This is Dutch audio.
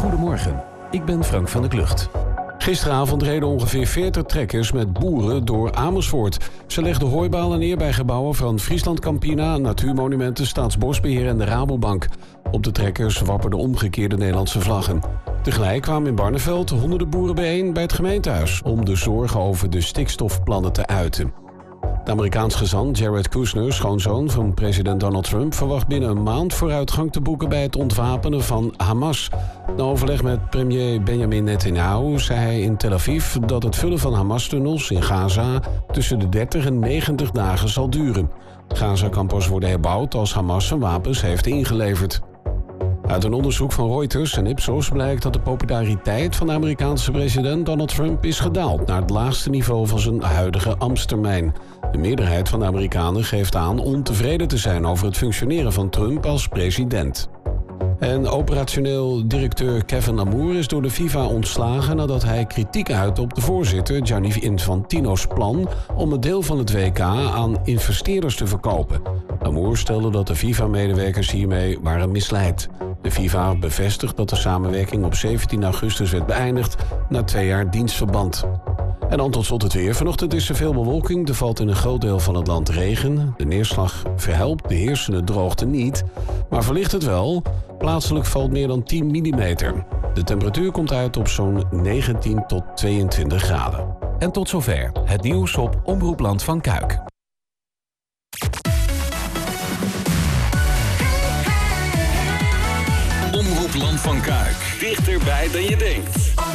Goedemorgen, ik ben Frank van der Klucht. Gisteravond reden ongeveer 40 trekkers met boeren door Amersfoort. Ze legden hooibalen neer bij gebouwen van Friesland Campina, Natuurmonumenten, Staatsbosbeheer en de Rabobank. Op de trekkers wapperden omgekeerde Nederlandse vlaggen. Tegelijk kwamen in Barneveld honderden boeren bijeen bij het gemeentehuis om de zorgen over de stikstofplannen te uiten. De Amerikaans gezant Jared Kushner, schoonzoon van president Donald Trump, verwacht binnen een maand vooruitgang te boeken bij het ontwapenen van Hamas. Na overleg met premier Benjamin Netanyahu zei hij in Tel Aviv dat het vullen van Hamas-tunnels in Gaza tussen de 30 en 90 dagen zal duren. Gaza kan pas worden herbouwd als Hamas zijn wapens heeft ingeleverd. Uit een onderzoek van Reuters en Ipsos blijkt dat de populariteit van de Amerikaanse president Donald Trump is gedaald naar het laagste niveau van zijn huidige ambtstermijn. De meerderheid van de Amerikanen geeft aan ontevreden te zijn over het functioneren van Trump als president. En operationeel directeur Kevin Amour is door de FIFA ontslagen nadat hij kritiek uitte op de voorzitter Gianni Infantino's plan om een deel van het WK aan investeerders te verkopen. Amour stelde dat de FIFA-medewerkers hiermee waren misleid. De FIFA bevestigt dat de samenwerking op 17 augustus werd beëindigd na 2 jaar dienstverband. En dan tot slot het weer. Vanochtend is er veel bewolking. Er valt in een groot deel van het land regen. De neerslag verhelpt de heersende droogte niet, maar verlicht het wel. Plaatselijk valt meer dan 10 mm. De temperatuur komt uit op zo'n 19 tot 22 graden. En tot zover het nieuws op Omroep Land van Kuik. Omroep Land van Kuik. Dichterbij dan je denkt.